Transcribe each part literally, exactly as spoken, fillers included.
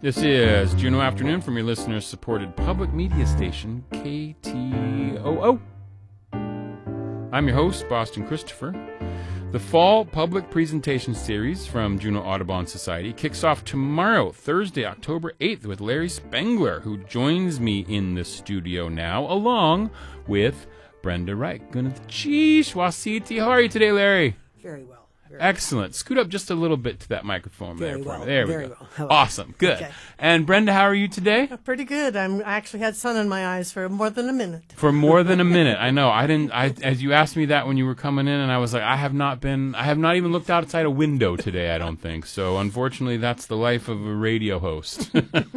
This is Juneau Afternoon from your listener-supported public media station, K T O O. I'm your host, Boston Christopher. The Fall Public Presentation Series from Juneau Audubon Society kicks off tomorrow, Thursday, October eighth, with Larry Spengler, who joins me in the studio now, along with Brenda Wright. Sheesh, Wasiti. How are you today, Larry? Very well. Very Excellent. Scoot up just a little bit to that microphone Very there for well. me. There Very we go. well. Hello. Awesome. Good. Okay. And Brenda, how are you today? Pretty good. I'm, I actually had sun in my eyes for more than a minute. For more than a minute. I know. I didn't. I as you asked me that when you were coming in, and I was like, I have not been. I have not even looked outside a window today. I don't think so. Unfortunately, that's the life of a radio host.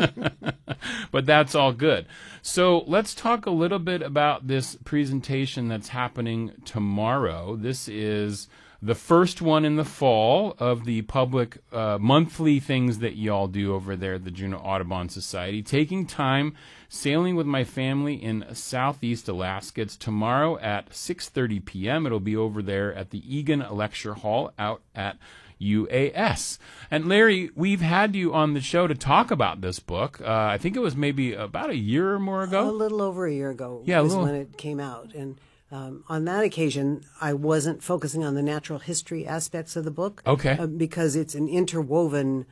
But that's all good. So let's talk a little bit about this presentation that's happening tomorrow. This is the first one in the fall of the public uh, monthly things that y'all do over there at the Juneau Audubon Society. Taking time sailing with my family in Southeast Alaska. It's tomorrow at six thirty p.m. It'll be over there at the Egan Lecture Hall out at U A S. And Larry, we've had you on the show to talk about this book. Uh, I think it was maybe about a year or more ago. A little over a year ago yeah, was little... when it came out. And um, on that occasion, I wasn't focusing on the natural history aspects of the book. Okay. Uh, because it's an interwoven,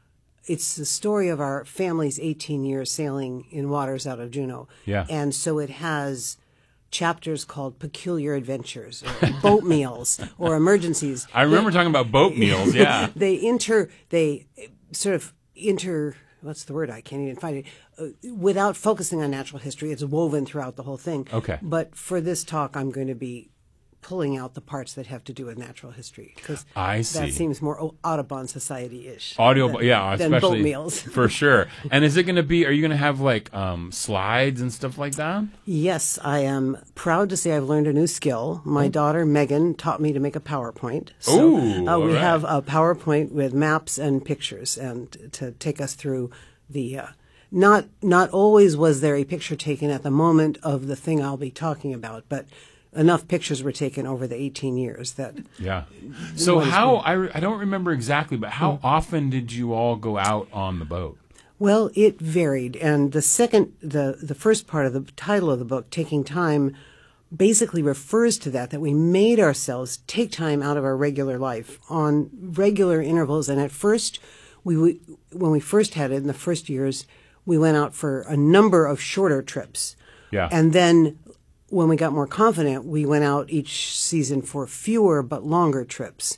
it's the story of our family's eighteen years sailing in waters out of Juneau. Yeah. And so it has chapters called Peculiar Adventures, or Boat Meals, or Emergencies. I remember they, talking about boat meals, yeah. they inter, they sort of inter, what's the word? I can't even find it. Uh, without focusing on natural history, it's woven throughout the whole thing. Okay. But for this talk, I'm going to be pulling out the parts that have to do with natural history, because I see. that seems more Audubon Society-ish. Audio, than, yeah, than especially boat meals. for sure. And is it going to be? Are you going to have like um, slides and stuff like that? Yes, I am proud to say I've learned a new skill. My oh. daughter Megan taught me to make a PowerPoint. So Ooh, uh, we right. have a PowerPoint with maps and pictures, and to take us through the. Uh, not not always was there a picture taken at the moment of the thing I'll be talking about, but enough pictures were taken over the eighteen years that. Yeah. So how, I, I don't remember exactly, but how hmm. often did you all go out on the boat? Well, it varied. And the second, the, the first part of the title of the book, Taking Time, basically refers to that, that we made ourselves take time out of our regular life on regular intervals. And at first, we when we first had it in the first years, we went out for a number of shorter trips. Yeah. And then when we got more confident, we went out each season for fewer but longer trips.